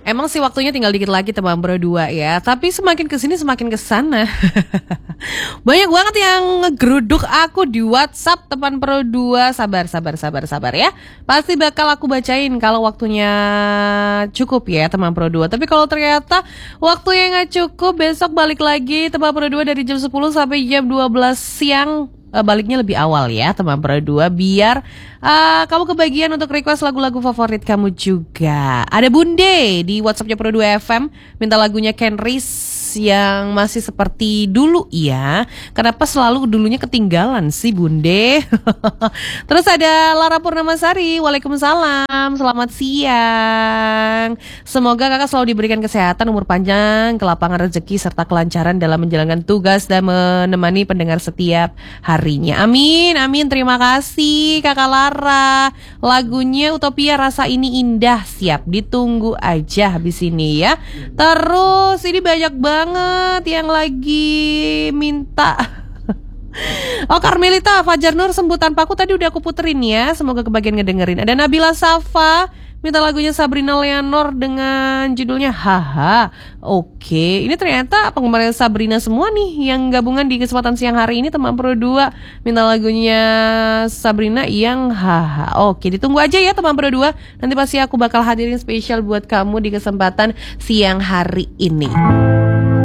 Emang sih waktunya tinggal dikit lagi teman Pro 2 ya. Tapi semakin kesini semakin kesana. Banyak banget yang ngegeruduk aku di WhatsApp teman Pro 2. Sabar ya. Pasti bakal aku bacain kalau waktunya cukup ya teman Pro 2. Tapi kalau ternyata waktunya nggak cukup, besok balik lagi teman Pro 2 dari jam 10 sampai jam 12 siang. Baliknya lebih awal ya teman Pro 2 biar kamu kebagian untuk request lagu-lagu favorit kamu juga. Ada Bunde di WhatsAppnya Pro 2 FM minta lagunya Ken Riz yang masih seperti dulu ya. Kenapa selalu dulunya ketinggalan sih Bunde? Terus ada Lara Purnamasari, Waalaikumsalam, selamat siang. Semoga kakak selalu diberikan kesehatan, umur panjang, kelapangan rezeki serta kelancaran dalam menjalankan tugas dan menemani pendengar setiap harinya. Amin, amin. Terima kasih Kakak Lara. Lagunya Utopia Rasa Ini Indah, siap ditunggu aja habis ini ya. Terus ini banyak banget yang lagi minta. Oh Karmelita, Fajar Nur Sembuh Tanpaku tadi udah aku puterin ya. Semoga kebagian ngedengerin. Ada Nabila Safa minta lagunya Sabrina Leonor dengan judulnya Haha. Oke, ini ternyata penggemar Sabrina semua nih yang gabungan di kesempatan siang hari ini teman Pro 2 minta lagunya Sabrina yang Haha. Oke, ditunggu aja ya teman Pro 2. Nanti pasti aku bakal hadirin spesial buat kamu di kesempatan siang hari ini.